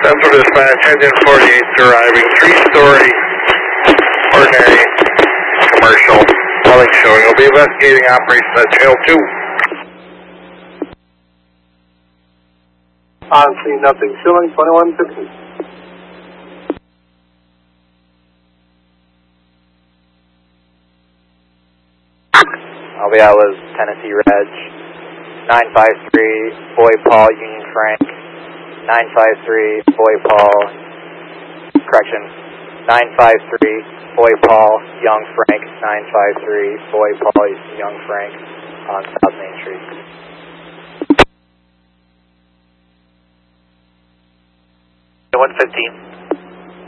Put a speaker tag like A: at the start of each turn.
A: Central Dispatch, engine 48's arriving, 3-story, ordinary, commercial, public showing. We'll be investigating operations at Trail 2.
B: On scene, nothing showing, 2150.
C: That was Tennessee Reg. 953, Boy Paul, Union Frank. 953, Boy Paul, correction. 953, Boy Paul, Young Frank. 953, Boy Paul, Young Frank on South Main Street.
D: 115.